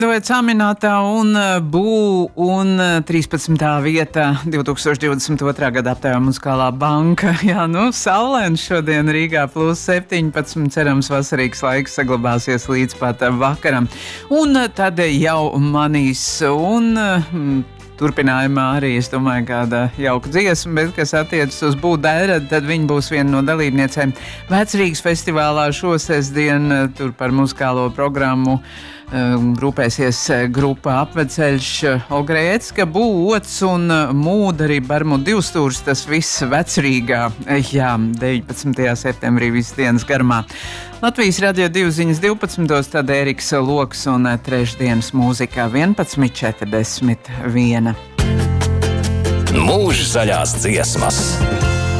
Cāminātā un Bū un 13. vieta 2022. Gada aptājuma muzikālā banka. Jā, saulains šodien Rīgā +17, cerams vasarīgs laiks saglabāsies līdz pat vakaram. Un tad jau manīs un turpinājumā arī, es domāju, kāda jauka dziesma, bet kas attiecas uz Bū Dairadu, tad viņa būs viena no dalībniecēm Vecrīgas festivālā šosestdien. Tur par muzikālo programmu rūpēsies grupa Apveceļš, Ogrēcka, Būots un Mūda, arī Bermudu divstūrs, tas viss Vecrīgā, jā, 19. septembrī visas dienas garumā. Latvijas radio 2 ziņas 12, tad Ēriks Loks un trešdienas mūzikā 11:41. Mūža zaļās dziesmas.